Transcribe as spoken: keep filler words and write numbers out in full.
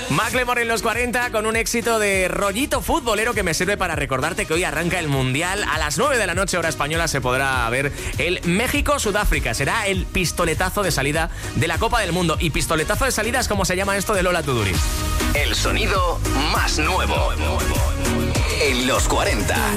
Macklemore en los cuarenta con un éxito de rollito futbolero que me sirve para recordarte que hoy arranca el Mundial. A las nueve de la noche, hora española, se podrá ver el México-Sudáfrica. Será el pistoletazo de salida de la Copa del Mundo. Y pistoletazo de salida es como se llama esto de Lola Tuduri. El sonido más nuevo en los cuarenta.